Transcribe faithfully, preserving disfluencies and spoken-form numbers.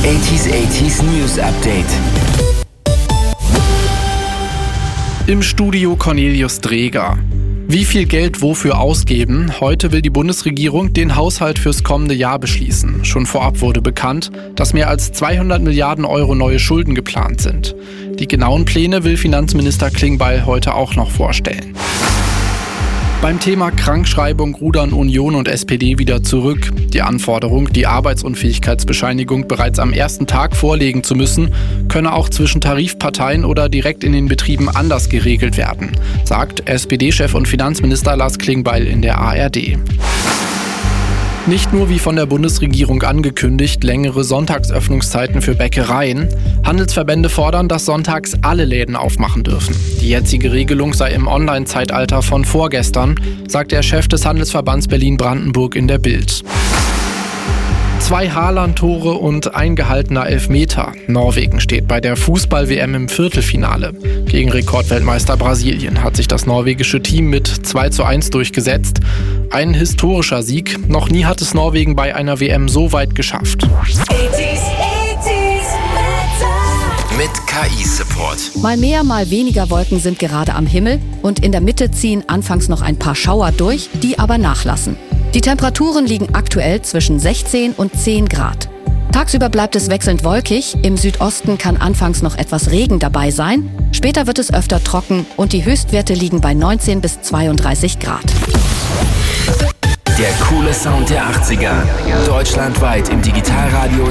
achtziger achtziger News Update. Im Studio Cornelius Dreger. Wie viel Geld wofür ausgeben? Heute will die Bundesregierung den Haushalt fürs kommende Jahr beschließen. Schon vorab wurde bekannt, dass mehr als zweihundert Milliarden Euro neue Schulden geplant sind. Die genauen Pläne will Finanzminister Klingbeil heute auch noch vorstellen. Beim Thema Krankschreibung rudern Union und S P D wieder zurück. Die Anforderung, die Arbeitsunfähigkeitsbescheinigung bereits am ersten Tag vorlegen zu müssen, könne auch zwischen Tarifparteien oder direkt in den Betrieben anders geregelt werden, sagt S P D-Chef und Finanzminister Lars Klingbeil in der A R D. Nicht nur wie von der Bundesregierung angekündigt, längere Sonntagsöffnungszeiten für Bäckereien. Handelsverbände fordern, dass sonntags alle Läden aufmachen dürfen. Die jetzige Regelung sei im Online-Zeitalter von vorgestern, sagt der Chef des Handelsverbands Berlin-Brandenburg in der Bild. Zwei Haaland-Tore und ein gehaltener Elfmeter. Norwegen steht bei der Fußball-W M im Viertelfinale. Gegen Rekordweltmeister Brasilien hat sich das norwegische Team mit zwei zu eins durchgesetzt. Ein historischer Sieg. Noch nie hat es Norwegen bei einer W M so weit geschafft. Mit K I-Support. Mal mehr, mal weniger Wolken sind gerade am Himmel und in der Mitte ziehen anfangs noch ein paar Schauer durch, die aber nachlassen. Die Temperaturen liegen aktuell zwischen sechzehn und zehn Grad. Tagsüber bleibt es wechselnd wolkig, im Südosten kann anfangs noch etwas Regen dabei sein, später wird es öfter trocken und die Höchstwerte liegen bei neunzehn bis zweiunddreißig Grad. Der coole Sound der achtziger. Deutschlandweit im Digitalradio